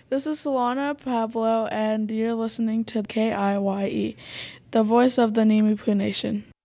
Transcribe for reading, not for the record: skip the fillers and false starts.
This is Solana Pablo, and you're listening to KIYE, the voice of the Nimipu Nation.